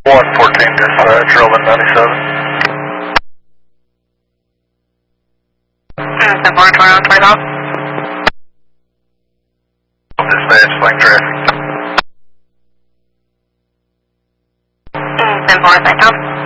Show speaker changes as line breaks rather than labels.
114 dispatch, Roman 97.
Laboratory on 20 out.
Dispatch, link traffic.
10-4, thank you.